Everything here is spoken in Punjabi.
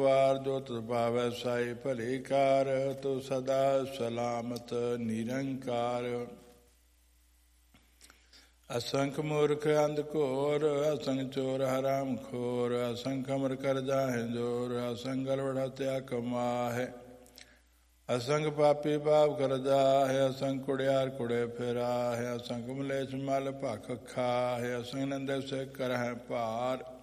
ਵਾਰ ਜੋ ਤੁਧ ਭਾਵੈ ਸਾਈ ਭਲੀ ਕਾਰ। ਤੂੰ ਸਦਾ ਸਲਾਮਤ ਨਿਰੰਕਾਰ। ਅਸੰਖ ਮੂਰਖ ਅੰਧ ਘੋਰ ਅਸੰਖ ਚੋਰ ਹਰਾਮ ਖੋਰ। ਅਸੰਖ ਅਮਰ ਕਰ ਜਾਹਿ ਜੋਰ ਅਸੰਖ ਗਲਵੜ ਹਤਿਆ ਕਮਾਹਿ। ਅਸੰਖ ਪਾਪੀ ਪਾਪ ਕਰ ਜਾਹਿ ਅਸੰਖ ਕੁੜਿਆਰ ਕੁੜੇ ਫਿਰਾਹਿ। ਅਸੰਖ ਮਲੇਛ ਮਲ ਭਖ ਖਾਹਿ। ਅਸੰਖ ਨੰਦੇ ਸੇ ਕਰਹਿ ਭਾਰ।